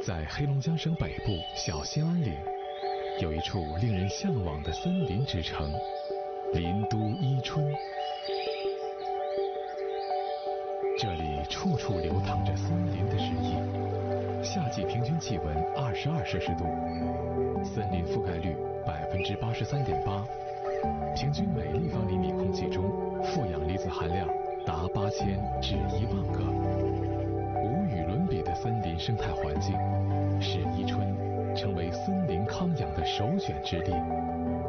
在黑龙江省北部小兴安岭，有一处令人向往的森林之城——林都伊春。这里处处流淌着森林的诗意，夏季平均气温22摄氏度，森林覆盖率83.8%，平均每立方厘米空气中负氧离子含量达8000至1万个。无与伦比的森林生态环境，使伊春成为森林康养的首选之地。